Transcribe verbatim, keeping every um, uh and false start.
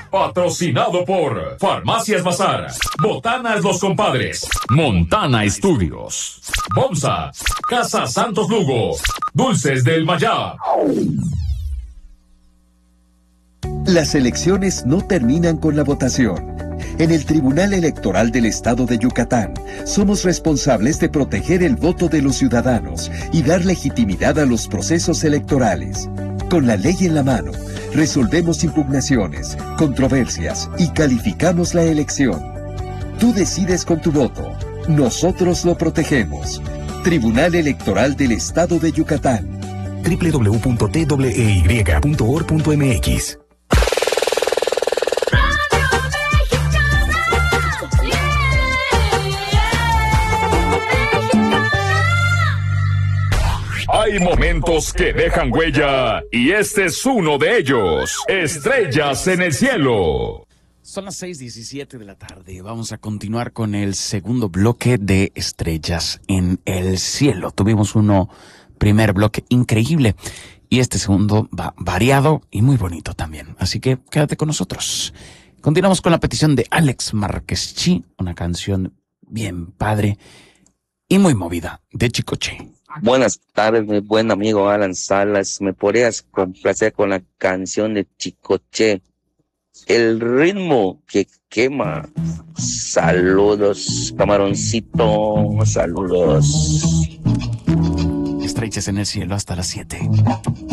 Patrocinado por Farmacias Bazar, Botanas Los Compadres, Montana Estudios, Bomsa, Casa Santos Lugo, Dulces del Mayab. Las elecciones no terminan con la votación. En el Tribunal Electoral del Estado de Yucatán, somos responsables de proteger el voto de los ciudadanos y dar legitimidad a los procesos electorales. Con la ley en la mano, resolvemos impugnaciones, controversias y calificamos la elección. Tú decides con tu voto. Nosotros lo protegemos. Tribunal Electoral del Estado de Yucatán. doble u doble u doble u punto t w e y punto org punto m x. Hay momentos que dejan huella y este es uno de ellos. Estrellas en el cielo. Son las seis diecisiete de la tarde. Vamos a continuar con el segundo bloque de Estrellas en el cielo. Tuvimos uno primer bloque increíble y este segundo va variado y muy bonito también. Así que quédate con nosotros. Continuamos con la petición de Alex Márquez Chi, una canción bien padre y muy movida de Chicoche. Buenas tardes, mi buen amigo Alan Salas. ¿Me podrías complacer con la canción de Chicoche? El ritmo que quema. Saludos, camaroncito. Saludos. Estrellas en el cielo hasta las siete.